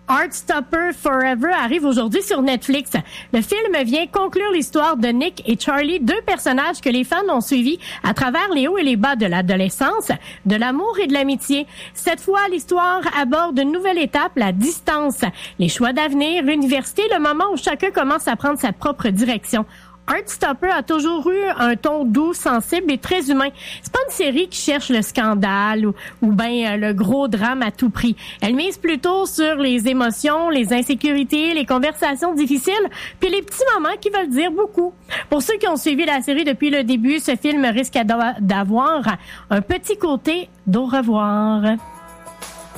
Heartstopper Forever arrive aujourd'hui sur Netflix. Le film vient conclure l'histoire de Nick et Charlie, deux personnages que les fans ont suivis à travers les hauts et les bas de l'adolescence, de l'amour et de l'amitié. Cette fois, l'histoire aborde une nouvelle étape, la distance, les choix d'avenir, l'université, le moment où chacun commence à prendre sa propre direction. Heartstopper a toujours eu un ton doux, sensible et très humain. C'est pas une série qui cherche le scandale ou bien le gros drame à tout prix. Elle mise plutôt sur les émotions, les insécurités, les conversations difficiles, puis les petits moments qui veulent dire beaucoup. Pour ceux qui ont suivi la série depuis le début, ce film risque d'avoir un petit côté d'au revoir.